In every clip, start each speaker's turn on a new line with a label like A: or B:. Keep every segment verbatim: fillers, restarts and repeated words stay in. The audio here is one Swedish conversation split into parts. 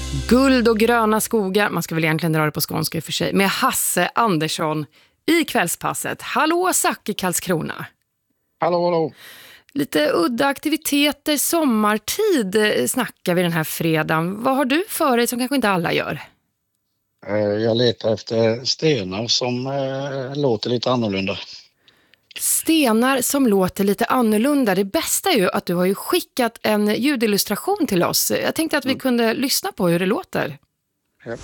A: Guld och gröna skogar, man ska väl egentligen dra det på skånska i och för sig, med Hasse Andersson i Kvällspasset. Hallå Zack i Karlskrona.
B: Hallå, hallå.
A: Lite udda aktiviteter, sommartid snackar vi den här fredagen. Vad har du för dig som kanske inte alla gör?
B: Jag letar efter stenar som äh, låter lite annorlunda.
A: Stenar som låter lite annorlunda. Det bästa är ju att du har ju skickat en ljudillustration till oss. Jag tänkte att vi mm. kunde lyssna på hur det låter.
B: Ja.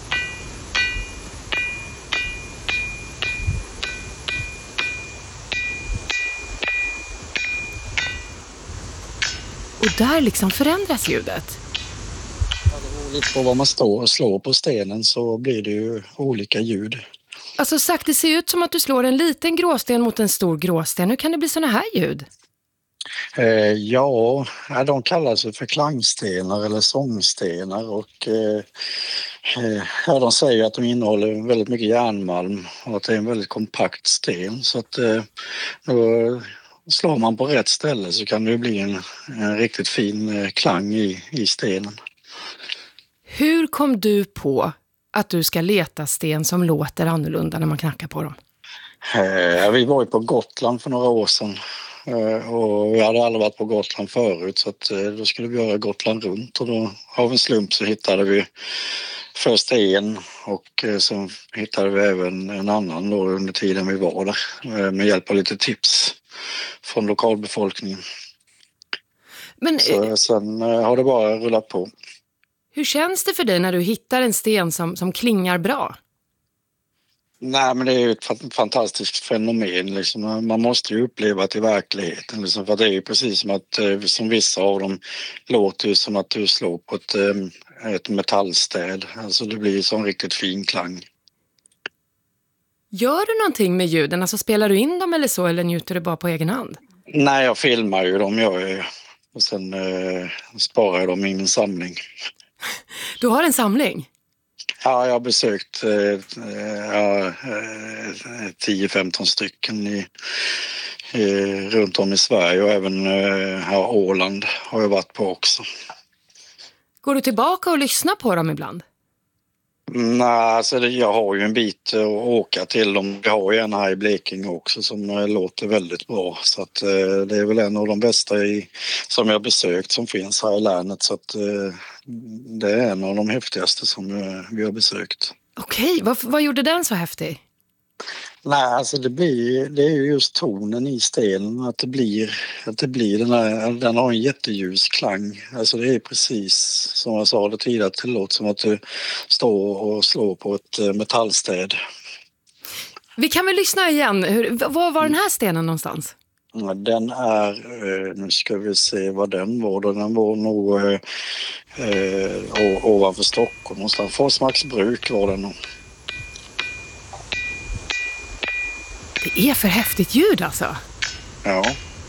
A: Och där liksom förändras ljudet.
B: Ja, det beror lite på vad man står och slår på stenen så blir det ju olika ljud.
A: Alltså sagt, det ser ut som att du slår en liten gråsten mot en stor gråsten. Hur kan det bli såna här ljud?
B: Eh, ja, de kallas för klangstenar eller sångstenar och eh, ja, de säger att de innehåller väldigt mycket järnmalm och att det är en väldigt kompakt sten. Så att eh, då slår man på rätt ställe så kan det bli en, en riktigt fin eh, klang i, i stenen.
A: Hur kom du på att du ska leta sten som låter annorlunda när man knackar på dem?
B: Eh, vi var ju på Gotland för några år sedan eh, och vi hade aldrig varit på Gotland förut så att, eh, då skulle vi göra Gotland runt och då av en slump så hittade vi först en och eh, sen hittade vi även en annan då under tiden vi var där eh, med hjälp av lite tips från lokalbefolkningen. Men, så sen eh, har det bara rullat på.
A: Hur känns det för dig när du hittar en sten som, som klingar bra?
B: Nej, men det är ju ett fantastiskt fenomen. Liksom. Man måste ju uppleva det i verkligheten. Liksom, för det är ju precis som att som vissa av dem låter ju som att du slår på ett, ett metallstäd. Alltså det blir så en riktigt fin klang.
A: Gör du någonting med ljuden? Alltså spelar du in dem eller så eller njuter du bara på egen hand?
B: Nej, jag filmar ju dem. Jag, och sen eh, sparar jag dem i min samling.
A: Du har en samling?
B: Ja, jag har besökt eh, ja, tio femton stycken i, i, runt om i Sverige och även eh, här Åland har jag varit på också.
A: Går du tillbaka och lyssnar på dem ibland?
B: Nej, alltså det, jag har ju en bit att åka till dem. Vi har ju en här i Blekinge också som eh, låter väldigt bra. Så att, eh, det är väl en av de bästa i, som jag besökt som finns här i länet. Så att, eh, det är en av de häftigaste som eh, vi har besökt.
A: Okej, vad, vad gjorde den så häftig?
B: Nej, alltså det blir, det är ju just tonen i stenen, att det blir, att det blir den här, den har en jätteljus klang. Alltså det är precis som jag sa det tidigare, det låter som att du står och slår på ett metallstäd.
A: Vi kan väl lyssna igen. Hur, var var den här stenen någonstans?
B: Den är, nu ska vi se vad den var då. Den var nog eh, ovanför Stockholm någonstans. Forsmarksbruk var den nog.
A: Det är för häftigt ljud alltså.
B: Ja.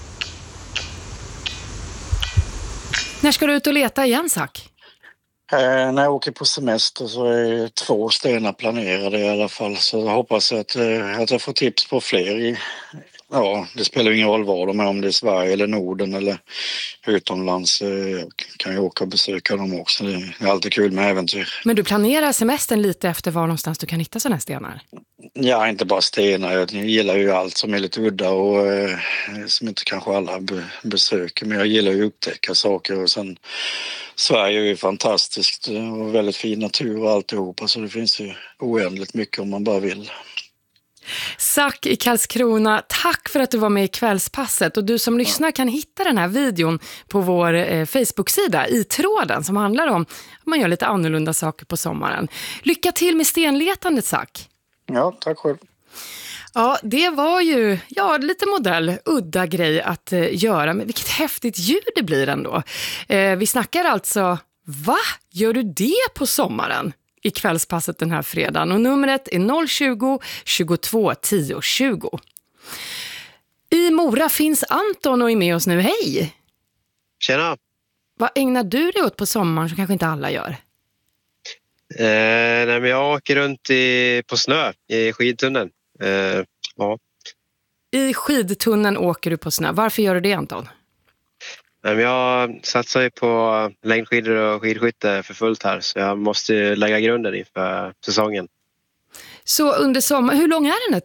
A: När ska du ut och leta igen, Zack?
B: Eh, när jag åker på semester så är två stenar planerade i alla fall. Så jag hoppas att, eh, att jag får tips på fler. I, ja, det spelar ingen roll var de är, om det är Sverige eller Norden eller utomlands. Eh, jag kan ju åka och besöka dem också. Det är alltid kul med äventyr.
A: Men du planerar semestern lite efter var någonstans du kan hitta sådana här stenar?
B: Ja, inte bara stenar. Jag gillar ju allt som är lite udda och eh, som inte kanske alla be- besöker. Men jag gillar ju att upptäcka saker och sen Sverige är ju fantastiskt och väldigt fin natur och alltihopa så det finns ju oändligt mycket om man bara vill.
A: Zack i Karlskrona, tack för att du var med i Kvällspasset och du som lyssnar kan hitta den här videon på vår eh, Facebook-sida i tråden som handlar om att man gör lite annorlunda saker på sommaren. Lycka till med stenletandet, Zack!
B: Ja, tack själv.
A: Ja, det var ju ja, lite modell, udda grej att eh, göra. Men vilket häftigt ljud det blir ändå. Eh, vi snackar alltså, va? Gör du det på sommaren? I Kvällspasset den här fredagen. Och numret är noll tjugo, tjugotvå, tio, tjugo. I Mora finns Anton och är med oss nu. Hej!
C: Tjena!
A: Vad ägnar du dig åt på sommaren som kanske inte alla gör?
C: Eh, nej, men jag åker runt i, på snö i skidtunneln. Eh, ja.
A: I skidtunneln åker du på snö. Varför gör du det, Anton?
C: Men jag satsar ju på längdskidor och skidskytte för fullt här, så jag måste lägga grunden inför säsongen.
A: Så under sommar, hur lång är den här